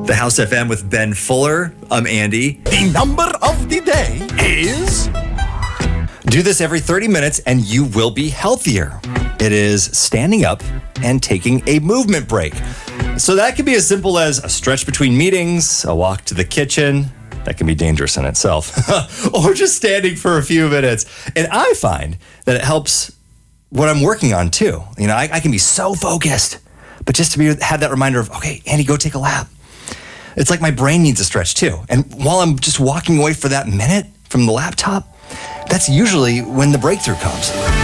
The House FM with Ben Fuller. I'm Andy. The number of the day is... Do this every 30 minutes and you will be healthier. It is standing up and taking a movement break. So that could be as simple as a stretch between meetings, a walk to the kitchen. That can be dangerous in itself. Or just standing for a few minutes. And I find that it helps what I'm working on too. You know, I can be so focused, but just to have that reminder of, okay, Andy, go take a lap. It's like my brain needs a stretch too. And while I'm just walking away for that minute from the laptop, that's usually when the breakthrough comes.